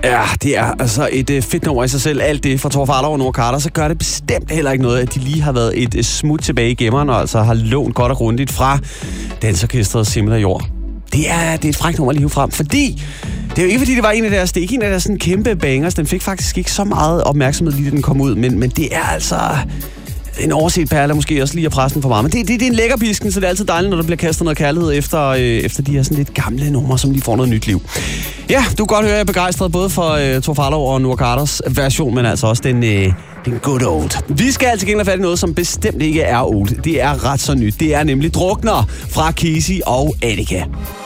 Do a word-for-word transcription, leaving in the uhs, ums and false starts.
Ja, det er altså et uh, fedt nummer i sig selv. Alt det fra Thor Farlov og Noah Carter, så gør det bestemt heller ikke noget, at de lige har været et uh, smut tilbage i gemmeren, og altså har lånt godt og grundigt fra Dansorkestret Himmel og Jord. Det er, det er et frækt nummer lige frem, fordi det er jo ikke, fordi det var en af deres, det er ikke en af deres sådan kæmpe bangers. Den fik faktisk ikke så meget opmærksomhed, lige da den kom ud, men, men det er altså en overset perle, måske også lige at presse den for meget. Men det, det, det er en lækker pisken, så det er altid dejligt, når der bliver kastet noget kærlighed efter, øh, efter de her sådan lidt gamle numre, som lige får noget nyt liv. Ja, du kan godt høre, at jeg er begejstret både for øh, Thor Farlov og Noah Carters version, men altså også den, øh, den good old. Vi skal altså gengæld have fat i noget, som bestemt ikke er old. Det er ret så nyt. Det er nemlig Drukner fra Kesi og Attica.